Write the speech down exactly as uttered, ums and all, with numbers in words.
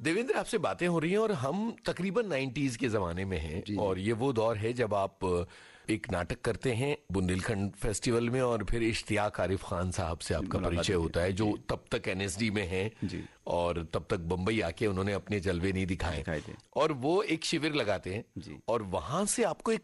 देवेंद्र, आपसे बातें हो रही हैं और हम तकरीबन नाइन्टीज के जमाने में हैं और ये वो दौर है जब आप एक नाटक करते हैं बुंदेलखंड फेस्टिवल में और फिर इश्तियाक आरिफ खान साहब से आपका परिचय होता है, जो तब तक एनएसडी में हैं और तब तक बंबई आके उन्होंने अपने जलवे नहीं दिखाए और वो एक शिविर लगाते हैं और वहां से आपको एक